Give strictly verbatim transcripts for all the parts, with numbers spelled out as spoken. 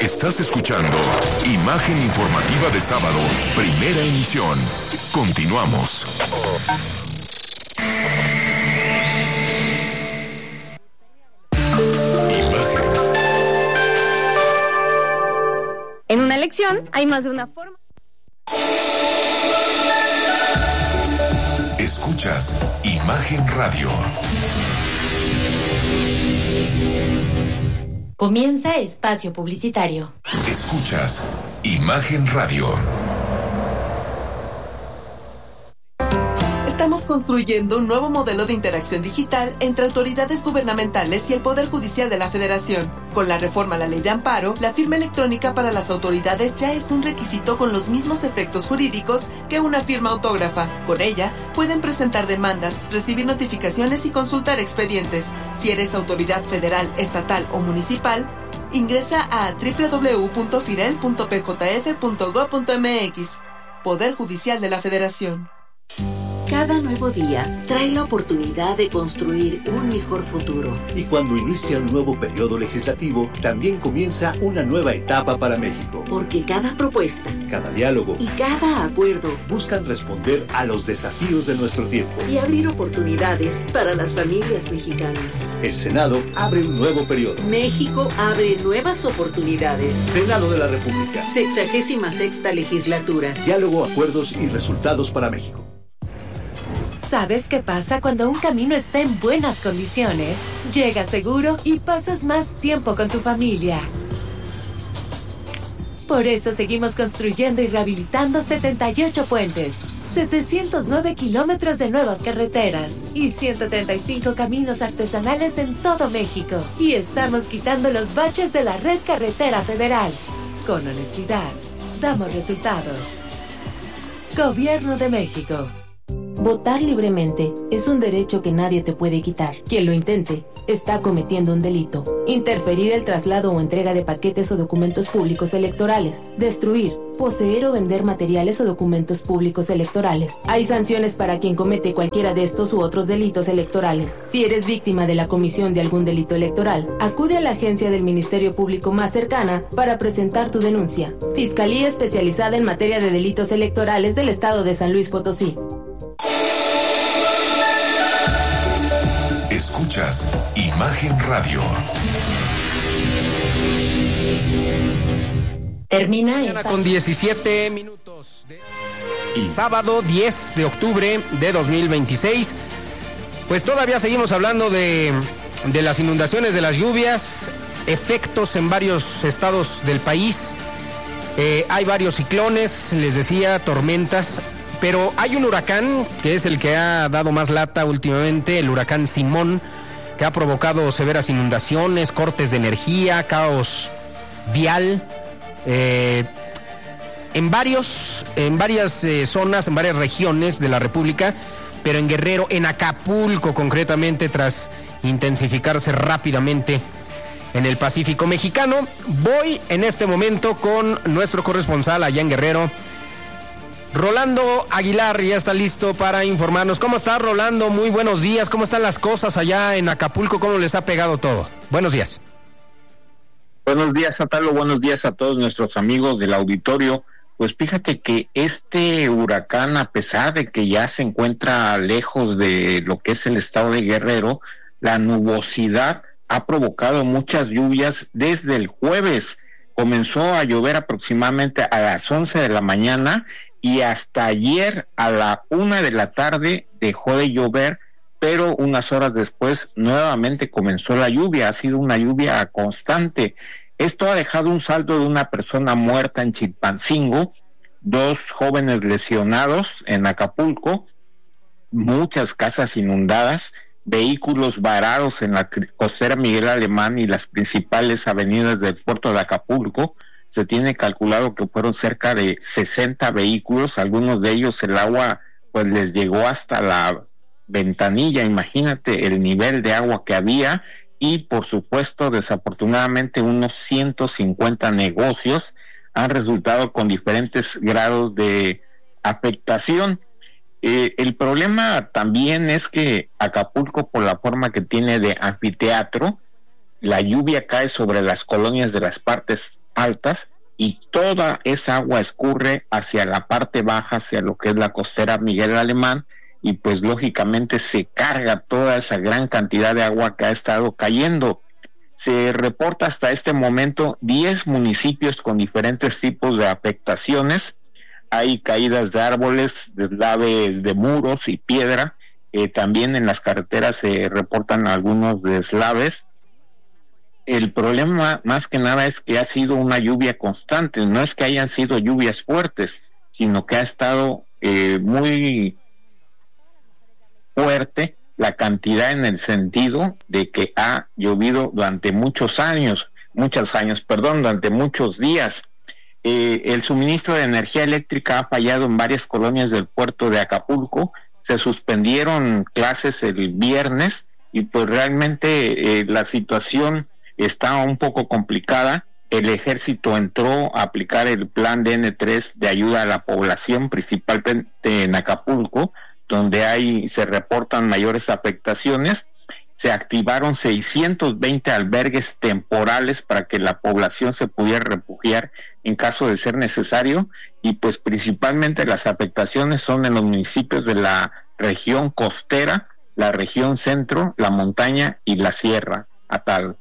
Estás escuchando Imagen Informativa de Sábado, primera emisión. Continuamos. Imagen. En una elección hay más de una forma. Escuchas Imagen Radio. Comienza espacio publicitario. Escuchas Imagen Radio. Estamos construyendo un nuevo modelo de interacción digital entre autoridades gubernamentales y el Poder Judicial de la Federación. Con la reforma a la Ley de Amparo, la firma electrónica para las autoridades ya es un requisito con los mismos efectos jurídicos que una firma autógrafa. Con ella, pueden presentar demandas, recibir notificaciones y consultar expedientes. Si eres autoridad federal, estatal o municipal, ingresa a doble u doble u doble u punto firel punto p j f punto gob punto m x. Poder Judicial de la Federación. Cada nuevo día trae la oportunidad de construir un mejor futuro. Y cuando inicia un nuevo periodo legislativo, también comienza una nueva etapa para México. Porque cada propuesta, cada diálogo y cada acuerdo buscan responder a los desafíos de nuestro tiempo y abrir oportunidades para las familias mexicanas. El Senado abre un nuevo periodo. México abre nuevas oportunidades. Senado de la República. Sexagésima sexta legislatura. Diálogo, acuerdos y resultados para México. ¿Sabes qué pasa cuando un camino está en buenas condiciones? Llegas seguro y pasas más tiempo con tu familia. Por eso seguimos construyendo y rehabilitando setenta y ocho puentes, setecientos nueve kilómetros de nuevas carreteras y ciento treinta y cinco caminos artesanales en todo México. Y estamos quitando los baches de la red carretera federal. Con honestidad, damos resultados. Gobierno de México. Votar libremente es un derecho que nadie te puede quitar. Quien lo intente está cometiendo un delito. Interferir el traslado o entrega de paquetes o documentos públicos electorales. Destruir, poseer o vender materiales o documentos públicos electorales. Hay sanciones para quien comete cualquiera de estos u otros delitos electorales. Si eres víctima de la comisión de algún delito electoral, acude a la agencia del Ministerio Público más cercana para presentar tu denuncia. Fiscalía Especializada en Materia de Delitos Electorales del Estado de San Luis Potosí. Escuchas Imagen Radio. Termina esta... con diecisiete minutos de sábado diez de octubre de dos mil veintiséis. Pues todavía seguimos hablando de, de las inundaciones, de las lluvias, efectos en varios estados del país. Eh, hay varios ciclones, les decía, tormentas. Pero hay un huracán que es el que ha dado más lata últimamente, el huracán Simón, que ha provocado severas inundaciones, cortes de energía, caos vial, eh, en varios, en varias eh, zonas, en varias regiones de la República, pero en Guerrero, en Acapulco concretamente, tras intensificarse rápidamente en el Pacífico mexicano. Voy en este momento con nuestro corresponsal allá en Guerrero, Rolando Aguilar, ya está listo para informarnos. ¿Cómo está, Rolando? Muy buenos días. ¿Cómo están las cosas allá en Acapulco? ¿Cómo les ha pegado todo? Buenos días. Buenos días, Atalo. Buenos días a todos nuestros amigos del auditorio. Pues fíjate que este huracán, a pesar de que ya se encuentra lejos de lo que es el estado de Guerrero, la nubosidad ha provocado muchas lluvias desde el jueves. Comenzó a llover aproximadamente a las once de la mañana y hasta ayer a la una de la tarde dejó de llover, pero unas horas después nuevamente comenzó la lluvia. Ha sido una lluvia constante. Esto ha dejado un saldo de una persona muerta en Chilpancingo, dos jóvenes lesionados en Acapulco, muchas casas inundadas, vehículos varados en la costera Miguel Alemán y las principales avenidas del puerto de Acapulco. Se tiene calculado que fueron cerca de sesenta vehículos, algunos de ellos el agua pues les llegó hasta la ventanilla, imagínate el nivel de agua que había, y por supuesto desafortunadamente unos ciento cincuenta negocios han resultado con diferentes grados de afectación. Eh, el problema también es que Acapulco, por la forma que tiene de anfiteatro, la lluvia cae sobre las colonias de las partes altas y toda esa agua escurre hacia la parte baja, hacia lo que es la costera Miguel Alemán, y pues lógicamente se carga toda esa gran cantidad de agua que ha estado cayendo. Se reporta hasta este momento diez municipios con diferentes tipos de afectaciones. Hay caídas de árboles, deslaves de muros y piedra. Eh, también en las carreteras se reportan algunos deslaves. El problema más que nada es que ha sido una lluvia constante. No es que hayan sido lluvias fuertes, sino que ha estado eh, muy fuerte la cantidad, en el sentido de que ha llovido durante muchos años, muchos años, perdón, durante muchos días. Eh, el suministro de energía eléctrica ha fallado en varias colonias del puerto de Acapulco. Se suspendieron clases el viernes y pues realmente eh, la situación está un poco complicada. El ejército entró a aplicar el plan D N tres de ayuda a la población, principalmente en Acapulco, donde hay se reportan mayores afectaciones. Se activaron seiscientos veinte albergues temporales para que la población se pudiera refugiar en caso de ser necesario, y pues principalmente las afectaciones son en los municipios de la región costera, la región centro, la montaña y la sierra, Atal.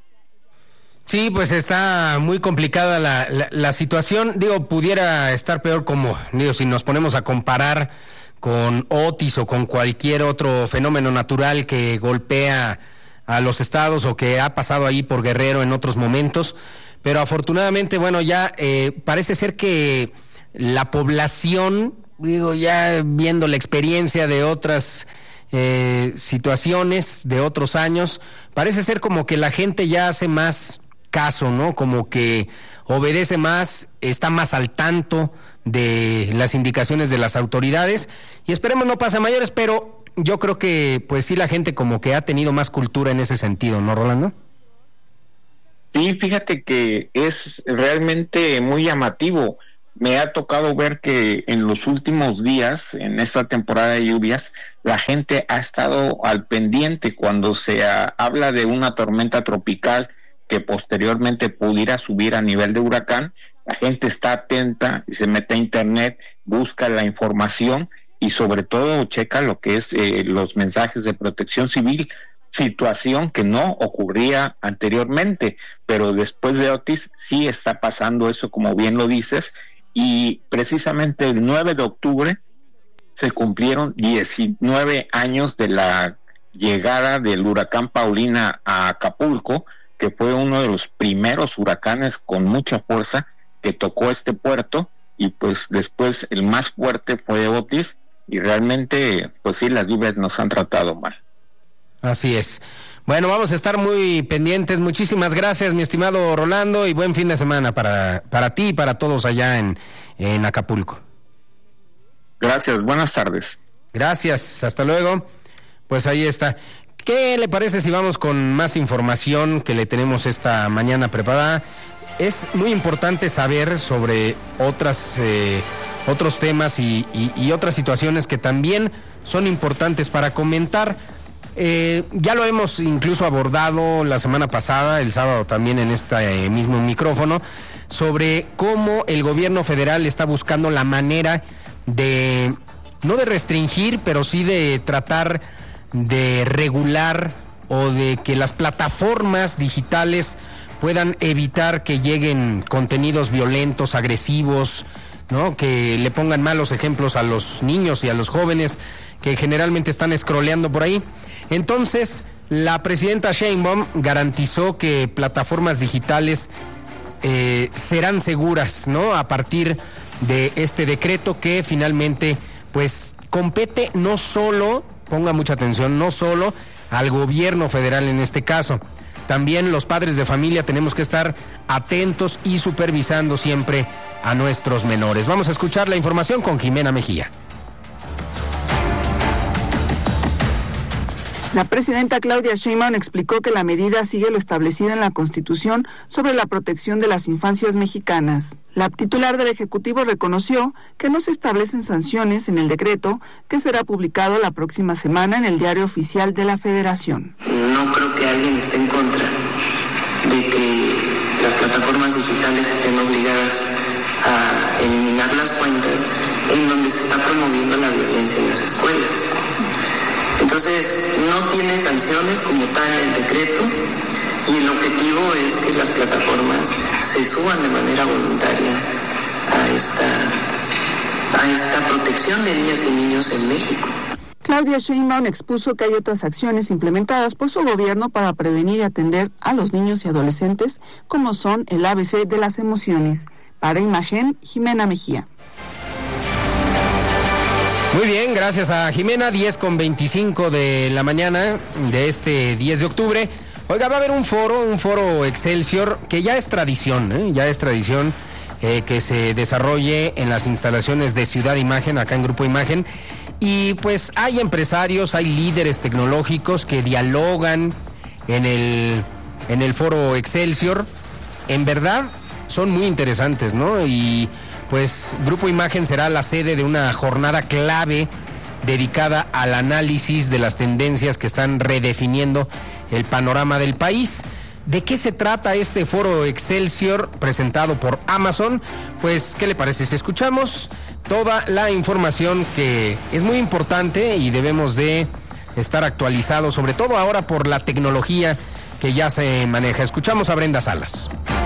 Sí, pues está muy complicada la, la, la situación. Digo, pudiera estar peor, como, digo, si nos ponemos a comparar con Otis o con cualquier otro fenómeno natural que golpea a los estados o que ha pasado ahí por Guerrero en otros momentos, pero afortunadamente, bueno, ya eh, parece ser que la población, digo, ya viendo la experiencia de otras eh, situaciones de otros años, parece ser como que la gente ya hace más caso, ¿no? Como que obedece más, está más al tanto de las indicaciones de las autoridades, y esperemos no pase a mayores, pero yo creo que pues sí, la gente como que ha tenido más cultura en ese sentido, ¿no, Rolando? Sí, fíjate que es realmente muy llamativo. Me ha tocado ver que en los últimos días, en esta temporada de lluvias, la gente ha estado al pendiente cuando se ha, habla de una tormenta tropical que posteriormente pudiera subir a nivel de huracán. La gente está atenta y se mete a internet, busca la información y sobre todo checa lo que es eh, los mensajes de protección civil, situación que no ocurría anteriormente, pero después de Otis sí está pasando eso, como bien lo dices, y precisamente el nueve de octubre se cumplieron diecinueve años de la llegada del huracán Paulina a Acapulco, que fue uno de los primeros huracanes con mucha fuerza que tocó este puerto, y pues después el más fuerte fue Otis, y realmente pues sí, las lluvias nos han tratado mal. Así es. Bueno, vamos a estar muy pendientes. Muchísimas gracias, mi estimado Rolando, y buen fin de semana para, para ti y para todos allá en, en Acapulco. Gracias, buenas tardes. Gracias, hasta luego. Pues ahí está. ¿Qué le parece si vamos con más información que le tenemos esta mañana preparada? Es muy importante saber sobre otras eh, otros temas y, y, y otras situaciones que también son importantes para comentar. Eh, ya lo hemos incluso abordado la semana pasada, el sábado también en este eh, mismo micrófono, sobre cómo el gobierno federal está buscando la manera de, no de restringir, pero sí de tratar de regular o de que las plataformas digitales puedan evitar que lleguen contenidos violentos, agresivos, ¿no? Que le pongan malos ejemplos a los niños y a los jóvenes que generalmente están scrolleando por ahí. Entonces, la presidenta Sheinbaum garantizó que plataformas digitales eh, serán seguras, ¿no? A partir de este decreto que finalmente, pues, compete no solo, ponga mucha atención, no solo al gobierno federal en este caso. También los padres de familia tenemos que estar atentos y supervisando siempre a nuestros menores. Vamos a escuchar la información con Jimena Mejía. La presidenta Claudia Sheinbaum explicó que la medida sigue lo establecido en la Constitución sobre la protección de las infancias mexicanas. La titular del Ejecutivo reconoció que no se establecen sanciones en el decreto que será publicado la próxima semana en el Diario Oficial de la Federación. No creo que alguien esté en contra de que las plataformas digitales estén obligadas a eliminar las cuentas en donde se está promoviendo la violencia en las escuelas. Entonces, no tiene sanciones como tal el decreto, y el objetivo es que las plataformas se suban de manera voluntaria a esta, a esta protección de niñas y niños en México. Claudia Sheinbaum expuso que hay otras acciones implementadas por su gobierno para prevenir y atender a los niños y adolescentes, como son el A B C de las emociones. Para Imagen, Jimena Mejía. Muy bien, gracias a Jimena, diez con veinticinco de la mañana de este diez de octubre. Oiga, va a haber un foro, un foro Excelsior, que ya es tradición, ¿eh? ya es tradición eh, que se desarrolle en las instalaciones de Ciudad Imagen, acá en Grupo Imagen. Y pues hay empresarios, hay líderes tecnológicos que dialogan en el, en el foro Excelsior. En verdad, son muy interesantes, ¿no? Y pues Grupo Imagen será la sede de una jornada clave dedicada al análisis de las tendencias que están redefiniendo el panorama del país. ¿De qué se trata este foro Excelsior presentado por Amazon? Pues, ¿qué le parece si escuchamos toda la información que es muy importante y debemos de estar actualizados, sobre todo ahora por la tecnología que ya se maneja? Escuchamos a Brenda Salas.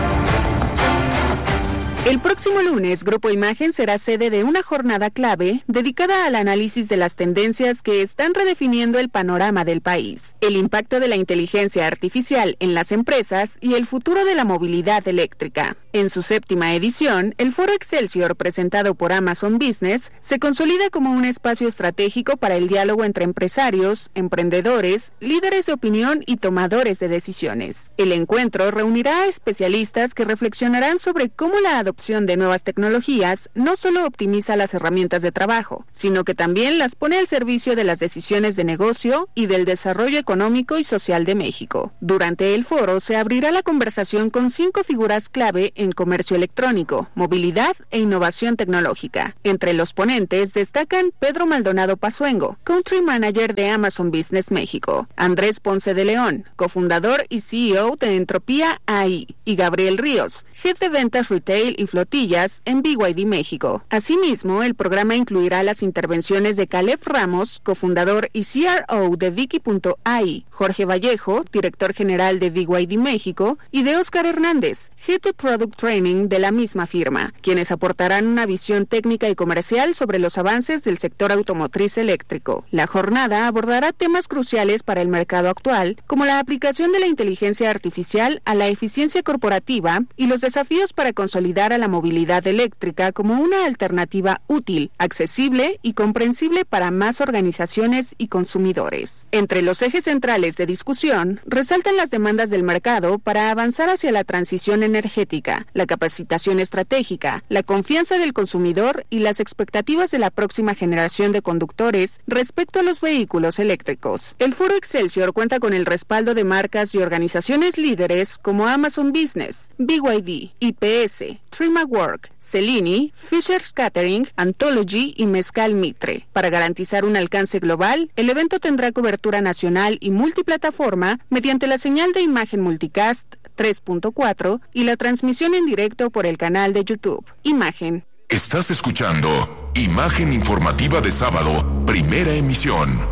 El próximo lunes, Grupo Imagen será sede de una jornada clave dedicada al análisis de las tendencias que están redefiniendo el panorama del país, el impacto de la inteligencia artificial en las empresas y el futuro de la movilidad eléctrica. En su séptima edición, el Foro Excelsior, presentado por Amazon Business, se consolida como un espacio estratégico para el diálogo entre empresarios, emprendedores, líderes de opinión y tomadores de decisiones. El encuentro reunirá a especialistas que reflexionarán sobre cómo la adopción de nuevas tecnologías no solo optimiza las herramientas de trabajo, sino que también las pone al servicio de las decisiones de negocio y del desarrollo económico y social de México. Durante el foro se abrirá la conversación con cinco figuras clave en comercio electrónico, movilidad e innovación tecnológica. Entre los ponentes destacan Pedro Maldonado Pazuengo, Country Manager de Amazon Business México, Andrés Ponce de León, cofundador y C E O de Entropía A I, y Gabriel Ríos, jefe de ventas retail y flotillas en B Y D México. Asimismo, el programa incluirá las intervenciones de Caleb Ramos, cofundador y C R O de Viki punto A I, Jorge Vallejo, director general de B Y D México, y de Oscar Hernández, Head of Product Training de la misma firma, quienes aportarán una visión técnica y comercial sobre los avances del sector automotriz eléctrico. La jornada abordará temas cruciales para el mercado actual, como la aplicación de la inteligencia artificial a la eficiencia corporativa y los desafíos para consolidar a la movilidad eléctrica como una alternativa útil, accesible y comprensible para más organizaciones y consumidores. Entre los ejes centrales de discusión, resaltan las demandas del mercado para avanzar hacia la transición energética, la capacitación estratégica, la confianza del consumidor y las expectativas de la próxima generación de conductores respecto a los vehículos eléctricos. El Foro Excelsior cuenta con el respaldo de marcas y organizaciones líderes como Amazon Business, B Y D, I P S, Trimawork, Cellini, Fisher's Catering, Anthology y Mezcal Mitre. Para garantizar un alcance global, el evento tendrá cobertura nacional y multiplataforma mediante la señal de imagen multicast tres punto cuatro y la transmisión en directo por el canal de YouTube. Imagen. Estás escuchando Imagen Informativa de Sábado, primera emisión.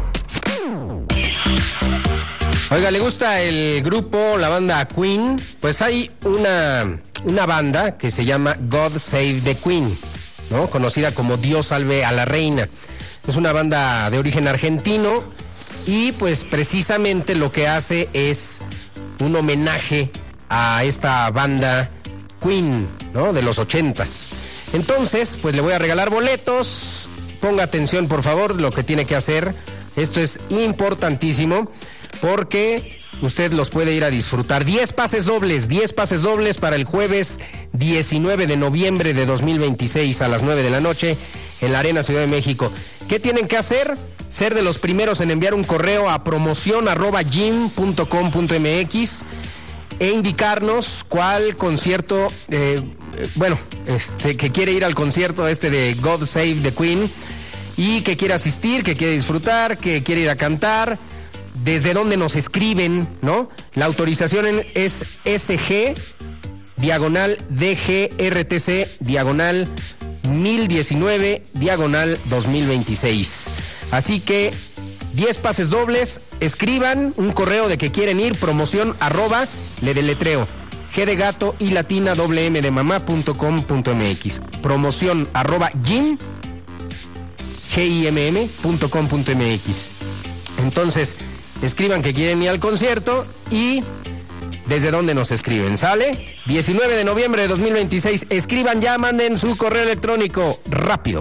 Oiga, ¿le gusta el grupo, la banda Queen? Pues hay una, una banda que se llama God Save the Queen, ¿no? Conocida como Dios salve a la reina. Es una banda de origen argentino y pues precisamente lo que hace es un homenaje a esta banda Queen, ¿no? De los ochentas. Entonces, pues le voy a regalar boletos. Ponga atención, por favor, lo que tiene que hacer. Esto es importantísimo porque usted los puede ir a disfrutar. diez pases dobles, diez pases dobles para el jueves diecinueve de noviembre de dos mil veintiséis a las nueve de la noche en la Arena Ciudad de México. ¿Qué tienen que hacer? Ser de los primeros en enviar un correo a promoción arroba gym punto com punto m x e indicarnos cuál concierto, eh, bueno, este, que quiere ir al concierto este de God Save the Queen y que quiere asistir, que quiere disfrutar, que quiere ir a cantar, desde dónde nos escriben, ¿no? La autorización es S G diagonal D G R T C, diagonal mil diecinueve, diagonal dos mil veintiséis. Así que diez pases dobles, escriban un correo de que quieren ir, promoción arroba, le deletreo, G de gato y latina doble M de mamá punto com punto M X. Promoción arroba gim, G I M M punto com punto M X. Entonces, escriban que quieren ir al concierto y desde dónde nos escriben, ¿sale? diecinueve de noviembre de dos mil veintiséis, escriban ya, manden su correo electrónico, rápido.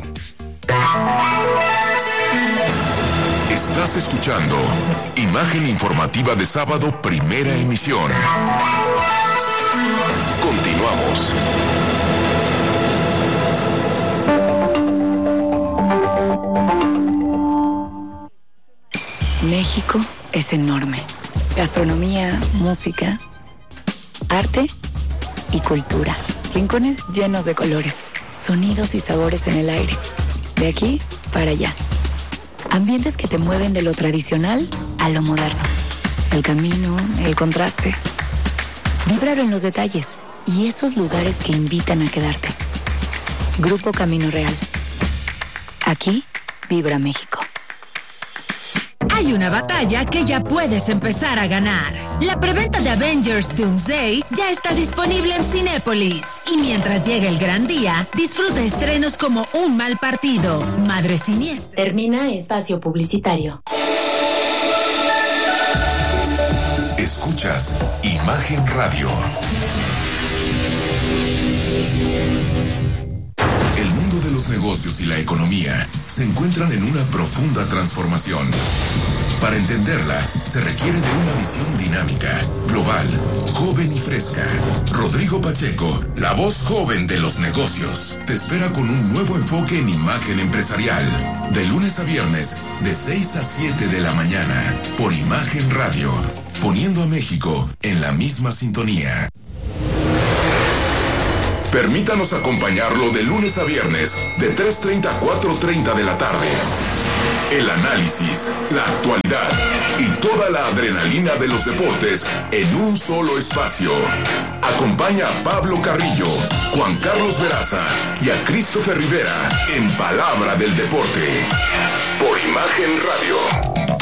Estás escuchando Imagen Informativa de Sábado, primera emisión. Continuamos. México es enorme. Gastronomía, música, arte y cultura. Rincones llenos de colores, sonidos y sabores en el aire. De aquí para allá. Ambientes que te mueven de lo tradicional a lo moderno. El camino, el contraste. Víbralo en los detalles y esos lugares que invitan a quedarte. Grupo Camino Real. Aquí vibra México. Hay una batalla que ya puedes empezar a ganar. La preventa de Avengers Doomsday ya está disponible en Cinépolis. Y mientras llega el gran día, disfruta estrenos como Un mal partido, Madre Siniestra. Termina espacio publicitario. Escuchas Imagen Radio. El mundo de los negocios y la economía se encuentran en una profunda transformación. Para entenderla, se requiere de una visión dinámica, global, joven y fresca. Rodrigo Pacheco, la voz joven de los negocios, te espera con un nuevo enfoque en imagen empresarial. De lunes a viernes, de seis a siete de la mañana, por Imagen Radio, poniendo a México en la misma sintonía. Permítanos acompañarlo de lunes a viernes, de tres treinta a cuatro treinta de la tarde. El análisis, la actualidad y toda la adrenalina de los deportes en un solo espacio. Acompaña a Pablo Carrillo, Juan Carlos Veraza y a Christopher Rivera en Palabra del Deporte. Por Imagen Radio.